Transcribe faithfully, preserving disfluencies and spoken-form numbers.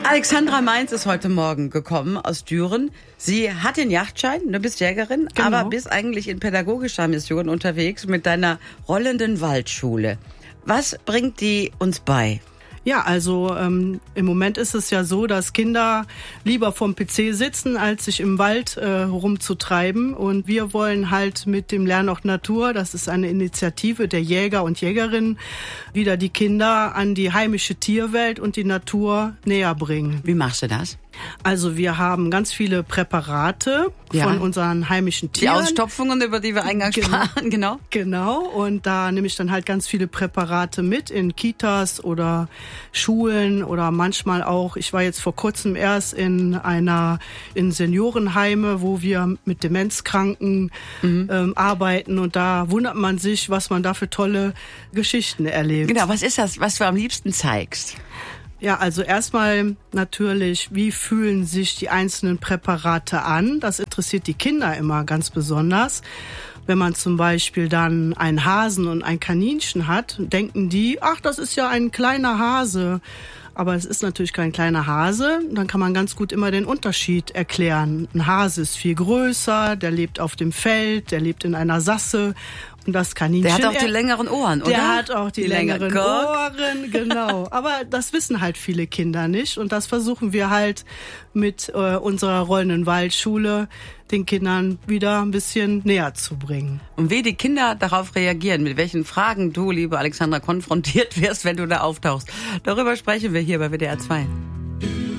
Alexandra Mainz ist heute Morgen gekommen aus Düren. Sie hat den Yachtschein, du bist Jägerin, Genau. aber bist eigentlich in pädagogischer Mission unterwegs mit deiner rollenden Waldschule. Was bringt die uns bei? Ja, also ähm, im Moment ist es ja so, dass Kinder lieber vorm P C sitzen, als sich im Wald äh, rumzutreiben. Und wir wollen halt mit dem Lernort Natur, das ist eine Initiative der Jäger und Jägerinnen, wieder die Kinder an die heimische Tierwelt und die Natur näher bringen. Wie machst du das? Also wir haben ganz viele Präparate Ja. von unseren heimischen Die Tieren. Ausstopfungen, über die wir eingangs sprachen, genau. Genau, und da nehme ich dann halt ganz viele Präparate mit in Kitas oder Schulen oder manchmal auch, ich war jetzt vor kurzem erst in einer, in Seniorenheime, wo wir mit Demenzkranken mhm. ähm, arbeiten, und da wundert man sich, was man da für tolle Geschichten erlebt. Genau, was ist das, was du am liebsten zeigst? Ja, also erstmal natürlich, wie fühlen sich die einzelnen Präparate an? Das interessiert die Kinder immer ganz besonders. Wenn man zum Beispiel dann einen Hasen und ein Kaninchen hat, denken die, ach, das ist ja ein kleiner Hase. Aber es ist natürlich kein kleiner Hase. Dann kann man ganz gut immer den Unterschied erklären. Ein Hase ist viel größer, der lebt auf dem Feld, der lebt in einer Sasse. Und das Kaninchen, der hat auch die längeren Ohren, oder? Der hat auch die, die längeren längere Ohren, genau. Aber das wissen halt viele Kinder nicht. Und das versuchen wir halt mit äh, unserer rollenden Waldschule den Kindern wieder ein bisschen näher zu bringen. Und wie die Kinder darauf reagieren, mit welchen Fragen du, liebe Alexandra, konfrontiert wirst, wenn du da auftauchst. Darüber sprechen wir hier bei W D R zwei.